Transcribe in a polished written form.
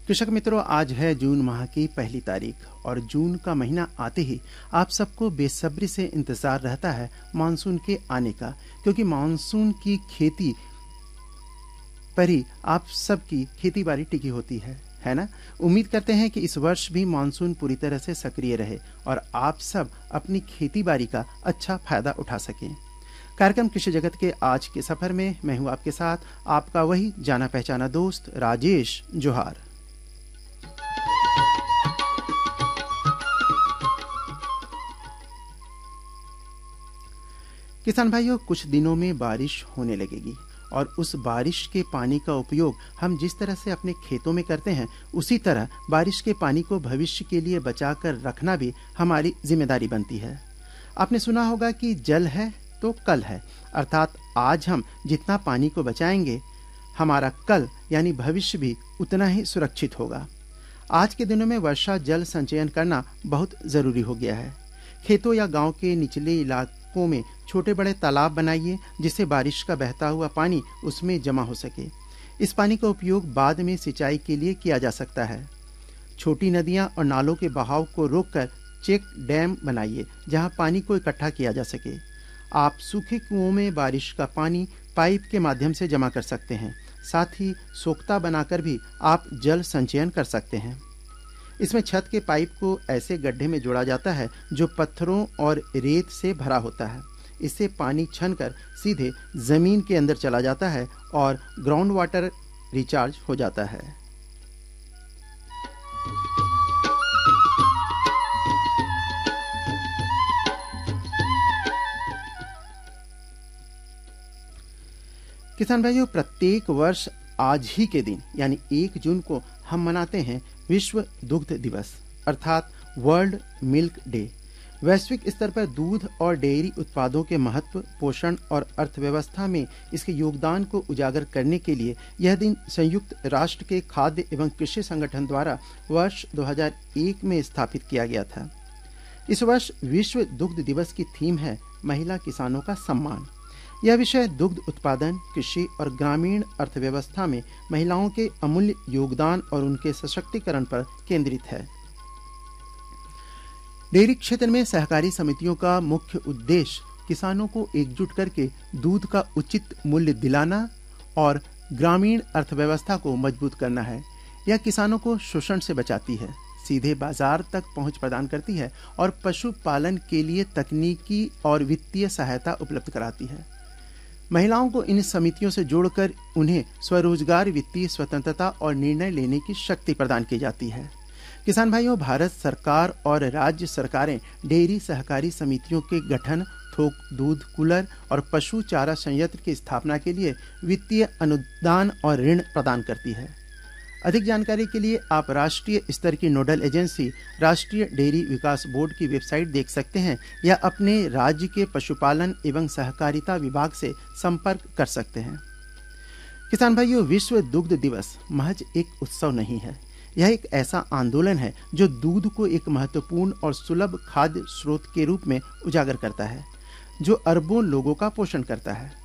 कृषक मित्रों, आज है जून माह की पहली तारीख और जून का महीना आते ही आप सबको बेसब्री से इंतजार रहता है मानसून के आने का, क्योंकि मानसून की खेती पर ही आप सबकी खेती बाड़ी टिकी होती है ना। उम्मीद करते हैं कि इस वर्ष भी मानसून पूरी तरह से सक्रिय रहे और आप सब अपनी खेती बाड़ी का अच्छा फायदा उठा सकें। कार्यक्रम कृषि जगत के आज के सफर में मैं हूं आपके साथ आपका वही जाना पहचाना दोस्त राजेश जोहार। किसान भाइयों, कुछ दिनों में बारिश होने लगेगी और उस बारिश के पानी का उपयोग हम जिस तरह से अपने खेतों में करते हैं, उसी तरह बारिश के पानी को भविष्य के लिए बचाकर रखना भी हमारी जिम्मेदारी बनती है। आपने सुना होगा कि जल है तो कल है, अर्थात आज हम जितना पानी को बचाएंगे, हमारा कल यानी भविष्य भी उतना ही सुरक्षित होगा। आज के दिनों में वर्षा जल संचयन करना बहुत जरूरी हो गया है। खेतों या गांव के निचले इलाकों में छोटे बड़े तालाब बनाइए, जिससे बारिश का बहता हुआ पानी उसमें जमा हो सके। इस पानी का उपयोग बाद में सिंचाई के लिए किया जा सकता है। छोटी नदियां और नालों के बहाव को रोककर चेक डैम बनाइए, जहां पानी को इकट्ठा किया जा सके। आप सूखे कुओं में बारिश का पानी पाइप के माध्यम से जमा कर सकते हैं। साथ ही सोख्ता बनाकर भी आप जल संचयन कर सकते हैं। इसमें छत के पाइप को ऐसे गड्ढे में जोड़ा जाता है जो पत्थरों और रेत से भरा होता है। इससे पानी छनकर सीधे जमीन के अंदर चला जाता है और ग्राउंड वाटर रिचार्ज हो जाता है। किसान भाइयों, प्रत्येक वर्ष आज ही के दिन यानी 1 जून को हम मनाते हैं विश्व दुग्ध दिवस अर्थात वर्ल्ड मिल्क डे। वैश्विक स्तर पर दूध और डेयरी उत्पादों के महत्व, पोषण और अर्थव्यवस्था में इसके योगदान को उजागर करने के लिए यह दिन संयुक्त राष्ट्र के खाद्य एवं कृषि संगठन द्वारा वर्ष 2001 में स्थापित किया गया था। इस वर्ष विश्व दुग्ध दिवस की थीम है महिला किसानों का सम्मान। यह विषय दुग्ध उत्पादन, कृषि और ग्रामीण अर्थव्यवस्था में महिलाओं के अमूल्य योगदान और उनके सशक्तिकरण पर केंद्रित है। डेयरी क्षेत्र में सहकारी समितियों का मुख्य उद्देश्य किसानों को एकजुट करके दूध का उचित मूल्य दिलाना और ग्रामीण अर्थव्यवस्था को मजबूत करना है। यह किसानों को शोषण से बचाती है, सीधे बाजार तक पहुंच प्रदान करती है और पशुपालन के लिए तकनीकी और वित्तीय सहायता उपलब्ध कराती है। महिलाओं को इन समितियों से जोड़कर उन्हें स्वरोजगार, वित्तीय स्वतंत्रता और निर्णय लेने की शक्ति प्रदान की जाती है। किसान भाइयों, भारत सरकार और राज्य सरकारें डेयरी सहकारी समितियों के गठन, थोक दूध कूलर और पशु चारा संयंत्र की स्थापना के लिए वित्तीय अनुदान और ऋण प्रदान करती है। अधिक जानकारी के लिए आप राष्ट्रीय स्तर की नोडल एजेंसी राष्ट्रीय डेयरी विकास बोर्ड की वेबसाइट देख सकते हैं या अपने राज्य के पशुपालन एवं सहकारिता विभाग से संपर्क कर सकते हैं। किसान भाइयों, विश्व दुग्ध दिवस महज एक उत्सव नहीं है। यह एक ऐसा आंदोलन है जो दूध को एक महत्वपूर्ण और सुलभ खाद्य स्रोत के रूप में उजागर करता है, जो अरबों लोगों का पोषण करता है।